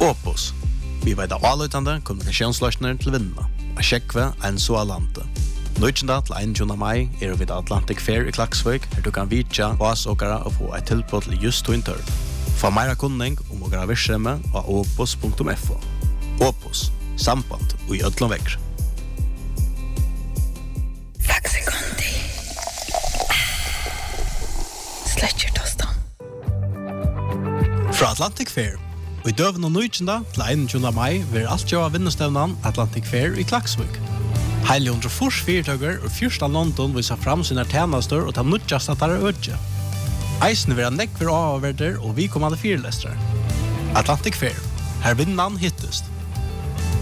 Opus. Vi vet av avløytende kommunikasjonsløsninger til vinnene. A sjekve en så alante. 19. til 21. mai er vi Atlantic Fair i Klaksvik, her du kan vitja oss åkere og få et tilbud til just to interv. Få meira kunning om åkere virksomhe av opus.fo. Opus. Samband og i ødlom vekk. Fra Atlantic Fair. Og i døven og 19. til 21. mai vil alt gjøre vinnestevnen Atlantic Fair i Klaksvik. Heile 104 fyrtøkker og fyrsta London viser fram sine tjenester og ta nødjast at det er ødje. Eisen vil ha nekk for avverder og vi kommande fyrlestere. Atlantic Fair. Her vinnan hittest.